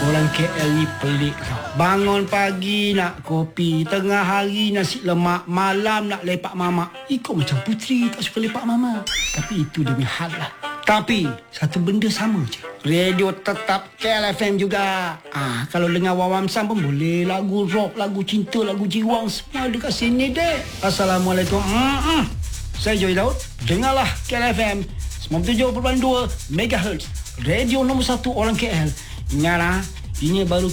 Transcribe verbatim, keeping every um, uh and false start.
Orang K L ni pelik tau. Bangun pagi nak kopi, tengah hari nasi lemak, malam nak lepak mamak. Ikut macam puteri tak suka lepak mama. Tapi itu demi hal lah. Tapi satu benda sama je. Radio tetap K L F M juga. Ah, kalau dengar Wawam Sam pun boleh. Lagu rock, lagu cinta, lagu jiwang, semua dekat sini deh. Assalamualaikum. Mm-mm. Saya Joy Daud. Dengarlah K L F M sembilan puluh tujuh perpuluhan dua megahertz. Radio nombor satu orang K L. Ingatlah, ini baru